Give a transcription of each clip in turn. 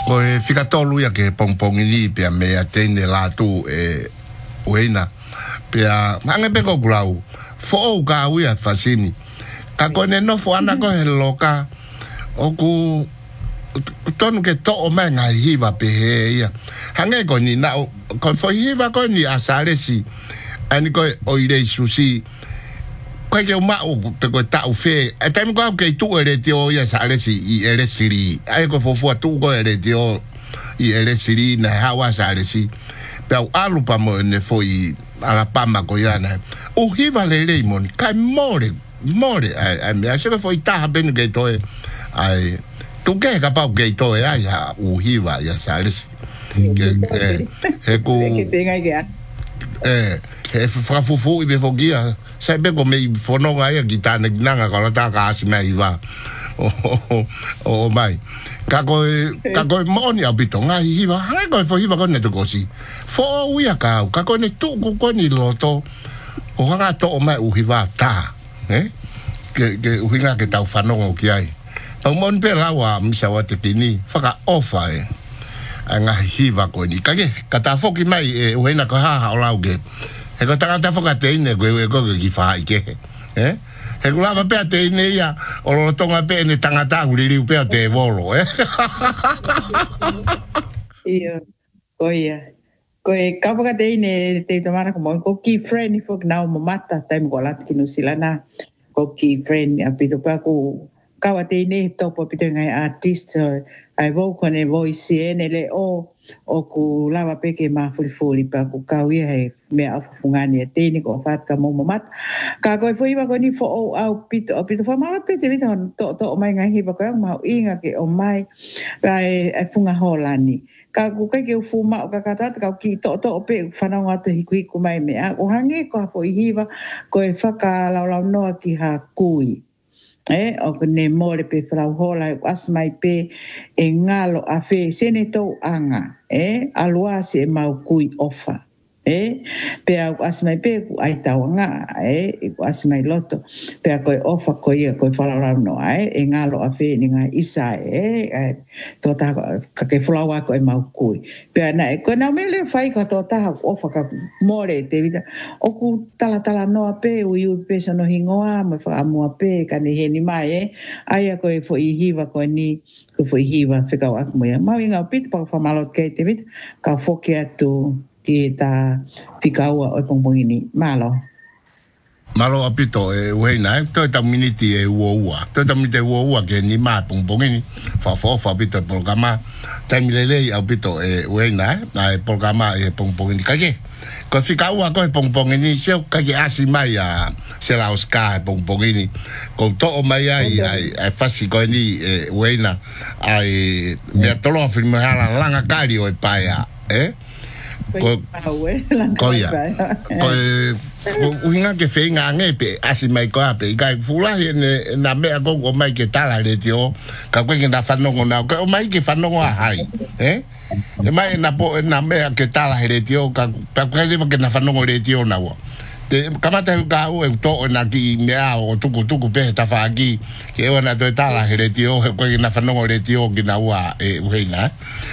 ko e fika tolu ya ke pongpong ni pe me atene la tu e uena pe hanga pe ko glau fo ka wi a fasini ka ko ne no fo ana ko he loka o ku tonu ke to o mai ngai hiva pe ia hanga ko ni na ko fo hiva ko ni asale si ani ko o ire susi ko ke ma o pe ko ta o fe e tem ko ke tu ere tio ia sale si I ere siri ai ko fo tu ko ere tio I ere siri na hawa sale si pe alu pa mo ne foi ala pama ko ia na o hiva le mon kai more ai me acho que foi ta ben que to ai tu que capaz que to ai o hiva ia sale si que ko fa fufu I be fogia sai be ko me fono ai ki tana nanga ko ta ka si mai va o mai ka ko moni abito ngai hiva ha ko fo hiva ko ne to kosi fo uia ka ko ne tu ko ni loto o hanga to o mai u hiva ta ke u hinga ke tau whanongo ki ai pa mon pe lawa misa wa te tini whaka ofa anga hiva ko ni kage kata foki mai u hena ko ha o lau ge he ko tangata whaka te ine koe ko ki wha ike he ko lava pea te ine ia o lo tonga pe ne tangata huririu pea te volo ia koe ka whaka te ine te tamana ko ki friend fok nao mo mata taim ko lati ki nusilana ko ki friend a pito pa ko kawa te ine topo pito ngai artist ai vau kone voice ene le o ku lava peke ma fuli pa ku kawia he me afungani te ni ko fat ka mo mat ka ko foi ba ko ni fo au pito fa mala pete ni to mai ngai hi ba ko ma inga ke o mai ai funga holani ka ku ke fuma ka kata ka ki to pe fana nga te hiku mai me o hange ko foi hi ba ko e faka la no ki ha kui o ne more pe frau hola as mai pe e ngalo a fe seneto anga alua se mau kui ofa pe as mai pe ai tawanga as mai loto pe ko ofa ko fala no e ngalo a fe ni nga isa to ta ka ke flawa ko mau kui pe na ko na me le fai ka to ta ofa ka more te vida o ku tala no pe u pe so no hingoa me fa mo pe ka ni he ni mai ai ko fo I hiva ko ni ko fo hiva fe ka wa mo ya mau inga pit pa fa malo ke te vida ka fo ke atu ki ta pikaua o pongpongini malo apito weina to ta miniti uua to ta miniti uua ke ni ma pongpongini fa apito programa taimilele apito weina na programa pongpongini kage ko fikaua ko pongpongini se kage asi mai a se la oska pongpongini ko to mai ai fasi ko ni weina ai me tolo firma hala langa kali o paia ko ya ko uhinga ke feinga ngepe asi mai ko ape kai fula ne na me ko mai ke tala le tio ka ko ke na fanongo na ko mai ke fanongo hai e mai na po na me ke tala le tio ka ko ke na fanongo le tio na wo te kamata ka o to na ki me o tuku pe ta fa ki ke o na to tala le tio ko ke na fanongo le tio ki na wa uhinga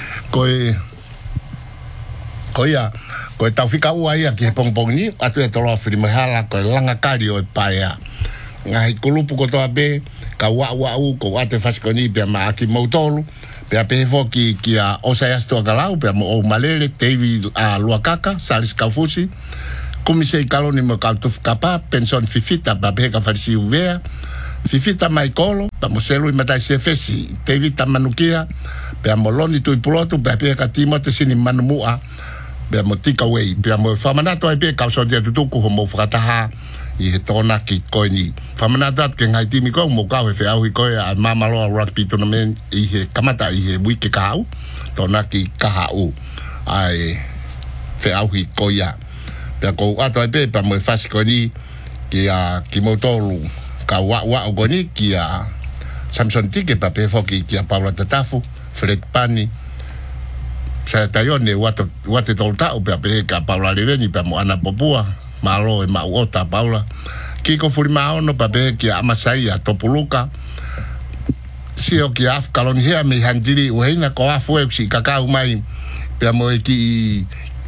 ko ya ko tau fika ua ia ki pongpong ni atu e tolo afiri mahala ko langa kari o paia ngai kulupu ko toa be ka wa u ko ate fasiko ni pe ma aki mautolu pe ape foki ki a osa yasto galau pe mo o malere tevi a luakaka salis kaufusi kumise kaloni mo kaltuf kapa pension fifita ba be ka farisi uvea fifita mai kolo pa mo selu i matai se fesi tevi tamanukia pe amoloni tu ipulotu pe ape ka timote sini manumua be mo tika wei be mo famanato ai be ka so dia tutuku ho mo frataha I he tona ki koini famanato ke ngai timi ko mo ka fe au ko a mama lo rugby tournament I he kamata I he wiki ka au tona ki ka au ai fe au ko ya be ko ato ai be pa mo fasi ko ni ki a ki motolu ka wa ko ni ki a Samson tike pa pe foki ki a Paula Tatafu Fred Pani sa tayone wate tolta o pe ka Paula Reveni pe mo ana popua malo e ma ota Paula kiko furi ma ono pa pe ki amasai a Topuluka si o ki af kalon hea me handiri o heina ko afu e si kakau mai pe mo ki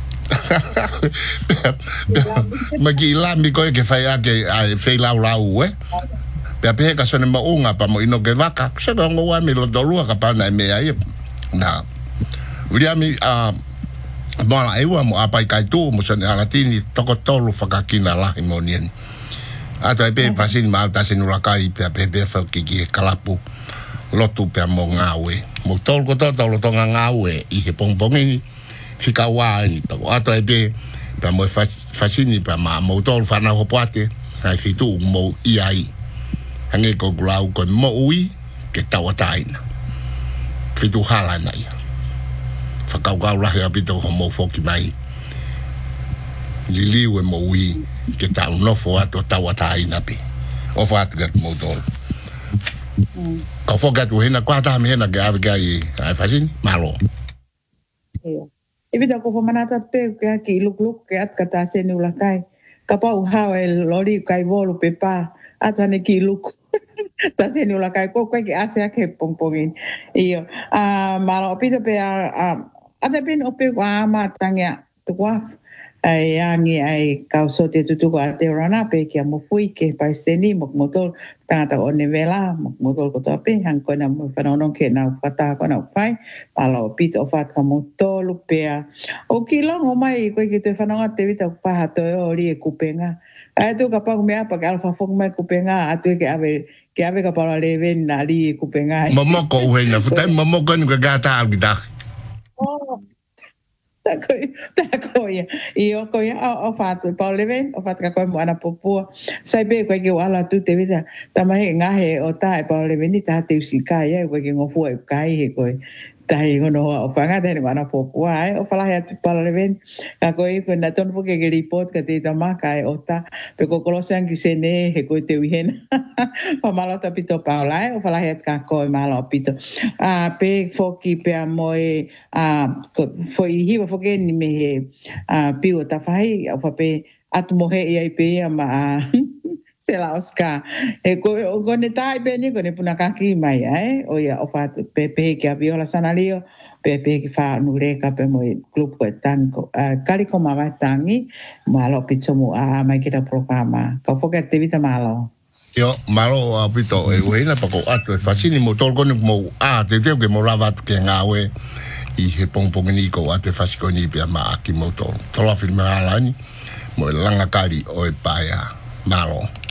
ma ki la mi ko ke fai ake ai fei lau pe pe ka sone ma unga pa mo ino ke vaka se ba ngo wa mi lo dolua ka pa na me ai na Williami Mola ewa mo apai kai tu mo sone alatini toko tolu whakakina lahi mo nien. Ato e pe pasini ma alta senula kai pe fa ki kalapu lotu pe mo ngawe. Mo tol ko to lo tonga ngawe I he pongpongi fika wa ni pa. Ato e pe mo fasini pe ma mo tol fana hopoate ai fitu mo iai. Hange ko glau ko mo ui ke tawataina. Fitu hala na ia. Whakau lahi apito ho mo foki mai. Liliu e mo ui ke tau nofo ato tawatai napi. O whaatu gat mo tol. Ka whakatu hena kua tahami hena ke ave kai ai whasini, malo. Ibita ko pamanata pe ke ki luk ke at kata senu la kai. Ka pau hao e lori kai volu pe pa atane ki luk. Ta senu la kai ko ke ase ke pongpongin. Iyo. Malo pito pe ada pin ope wa matanga to wa ai angi ai kauso te tutu ko te rana pe ki mo fui ke pa seni mo motor tanga o nevela mo motor ko to pe han ko na mo fanono ke na pata ko na pai palo pito fat ka motor pe o kilong o mai ko ki te fanonga te vita pa ha to o ri kupenga ai tu ka pa me apa ka alfa fok mai kupenga atu ke ave ka para le ven na ri kupenga Momo ko uhenga futai momo ko ni ka gata algida. Tako ya. Iyo ko ya o fatu Paul Leven o fatu ka ko mo ana popo. Sai be ko ke wala tu te vida. Tama he ngahe o tai Paul Leven ni ta te usika ya ko ke ngofu e kai he ko. Tai ngono o fanga de ana popo ai o fala ya Paul Leven. Ka ko I fena ton po ke report ka te tama kai o ta pe ko kolosan ki sene he ko te wihen. Pa malo ta pito Paul ai o fala ya ka ko malo pito. Pe foki pe amoe foi hiwa foke ni me he piu ta fai o fa pe atu mohe I pe ma se la oska e ko ne tai pe ni ko ne puna kaki mai ai o ya o fa pe ke viola sanalio pe ki fa nu le ka pe mo club ko tanko kali ko ma tangi malo pizzo mo mai kita programa ka foke activita malo. Yo, malo apito e wena pa ko atu e fasini mo tol ko mo te ke mo lava ke ngawe I he pongpongini ko ate fasiko ni pe ma aki mo tol. Tola filma alani mo langa kari o e paia malo.